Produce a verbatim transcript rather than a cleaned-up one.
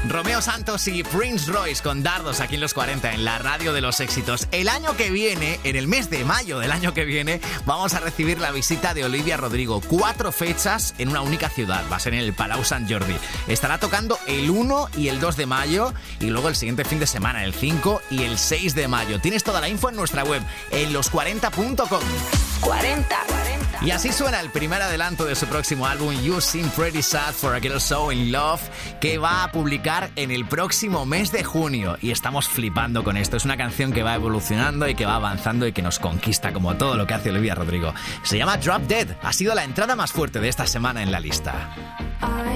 Romeo Santos y Prince Royce con Dardos aquí en los cuarenta, en la radio de los éxitos. El año que viene, en el mes de mayo del año que viene, vamos a recibir la visita de Olivia Rodrigo. Cuatro fechas en una única ciudad. Va a ser en el Palau Sant Jordi. Estará tocando el uno y el dos de mayo y luego el siguiente fin de semana, el cinco y el seis de mayo. Tienes toda la info en nuestra web, en los cuarenta punto com. cuarenta. Y así suena el primer adelanto de su próximo álbum, You Seem Pretty Sad for a Girl So In Love, que va a publicar en el próximo mes de junio. Y estamos flipando con esto. Es una canción que va evolucionando y que va avanzando y que nos conquista, como todo lo que hace Olivia Rodrigo. Se llama Drop Dead. Ha sido la entrada más fuerte de esta semana en la lista.